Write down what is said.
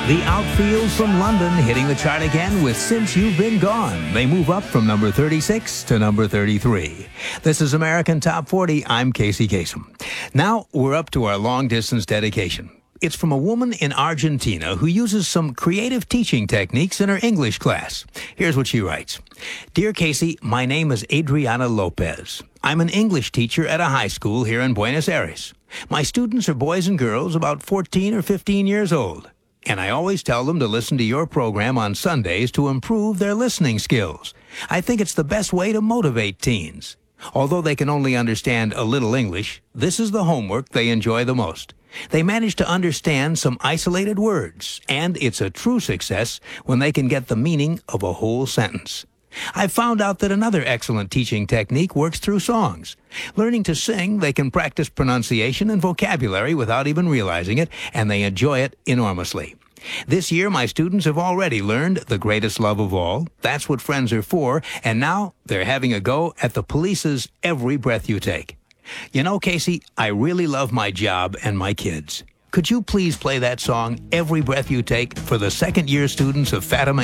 The Outfields from London hitting the chart again with Since You've Been Gone. They move up from number 36 to number 33. This is American Top 40. I'm Casey Kasem. Now we're up to our long-distance dedication. It's from a woman in Argentina who uses some creative teaching techniques in her English class. Here's what she writes. Dear Casey, my name is Adriana Lopez. I'm an English teacher at a high school here in Buenos Aires. My students are boys and girls about 14 or 15 years old. And I always tell them to listen to your program on Sundays to improve their listening skills. I think it's the best way to motivate teens. Although they can only understand a little English, this is the homework they enjoy the most. They manage to understand some isolated words, and it's a true success when they can get the meaning of a whole sentence. I've found out that another excellent teaching technique works through songs. Learning to sing, they can practice pronunciation and vocabulary without even realizing it, and they enjoy it enormously. This year, my students have already learned The Greatest Love of All, That's What Friends Are For, and now they're having a go at the Police's Every Breath You Take. You know, Casey, I really love my job and my kids. Could you please play that song, Every Breath You Take, for the second-year students of Fatima